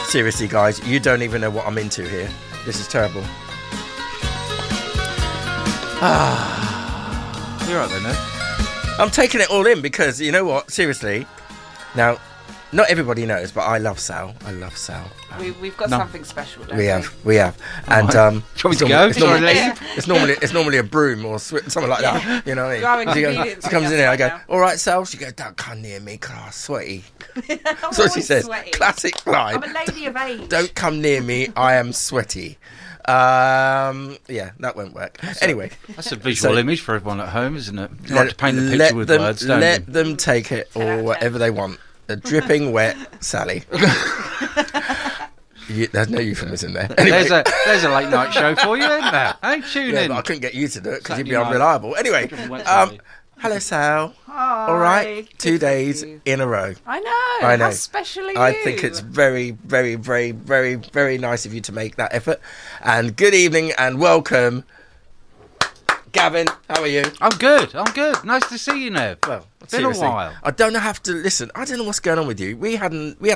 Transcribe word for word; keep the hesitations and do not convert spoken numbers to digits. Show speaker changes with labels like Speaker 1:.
Speaker 1: Seriously, guys, you don't even know what I'm into here. This is terrible.
Speaker 2: Ah, you're right then, Ed.
Speaker 1: I'm taking it all in because, you know what, seriously, now, not everybody knows, but I love Sal. I love Sal. Um,
Speaker 3: We, we've got
Speaker 2: No.
Speaker 3: something special, don't
Speaker 1: we
Speaker 3: we?
Speaker 1: have, we have. And
Speaker 2: Right.
Speaker 1: um,
Speaker 2: Do you want me to
Speaker 1: it's
Speaker 2: go?
Speaker 1: normally- It's
Speaker 2: Shall I
Speaker 1: normally,
Speaker 2: leave?
Speaker 1: it's normally it's normally a broom or sw- something like that. You know what I mean?
Speaker 3: Go and
Speaker 1: she, goes,
Speaker 3: convenience
Speaker 1: she comes in
Speaker 3: us
Speaker 1: here. I
Speaker 3: right
Speaker 1: go,
Speaker 3: now.
Speaker 1: all right, Sal. She goes, don't come near me, cause I'm sweaty.
Speaker 3: I'm
Speaker 1: That's what she
Speaker 3: always
Speaker 1: says.
Speaker 3: sweaty.
Speaker 1: Classic line.
Speaker 3: I'm a lady of age.
Speaker 1: Don't come near me. I am sweaty. Um, yeah, that won't work. Anyway,
Speaker 2: That's a visual
Speaker 1: So-
Speaker 2: image for everyone at home, isn't it? You like to paint the picture
Speaker 1: let
Speaker 2: with
Speaker 1: them,
Speaker 2: words, don't
Speaker 1: let
Speaker 2: you?
Speaker 1: them take it
Speaker 3: ten out
Speaker 1: or
Speaker 3: of
Speaker 1: whatever they want. A dripping wet Sally. You, there's no euphemism there. Anyway.
Speaker 2: There's a there's a late night show for you, isn't there? Hey, tune
Speaker 1: Yeah,
Speaker 2: in.
Speaker 1: but I couldn't get you to do it because you'd be
Speaker 2: Saturday night.
Speaker 1: unreliable. Anyway,
Speaker 2: Dripping wet
Speaker 1: um,
Speaker 2: Sally.
Speaker 1: hello Sal.
Speaker 3: Hi.
Speaker 1: All right,
Speaker 3: Good
Speaker 1: two
Speaker 3: for
Speaker 1: days
Speaker 3: you.
Speaker 1: in a row.
Speaker 3: I know.
Speaker 1: I know.
Speaker 3: How special are you?
Speaker 1: I think it's very, very, very, very, very nice of you to make that effort. And good evening and welcome, Gavin. How are you?
Speaker 2: I'm good. I'm good. Nice to see you, Nev.
Speaker 1: Well,
Speaker 2: Been
Speaker 1: seriously,
Speaker 2: a while.
Speaker 1: I don't have to listen. I don't know what's going on with you. We hadn't. We had